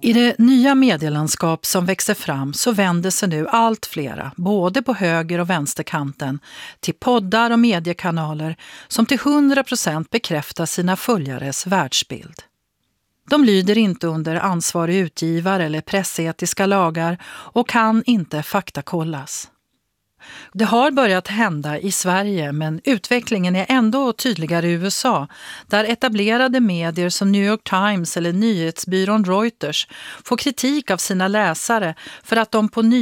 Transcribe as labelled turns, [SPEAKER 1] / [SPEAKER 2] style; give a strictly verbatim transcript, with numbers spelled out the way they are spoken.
[SPEAKER 1] I det nya medielandskap som växer fram så vänder sig nu allt flera, både på höger- och vänsterkanten, till poddar och mediekanaler som till hundra procent bekräftar sina följares världsbild. De lyder inte under ansvarig utgivare eller pressetiska lagar och kan inte faktakollas. Det har börjat hända i Sverige, men utvecklingen är ändå tydligare i U S A, där etablerade medier som New York Times eller nyhetsbyrån Reuters får kritik av sina läsare för att de på ny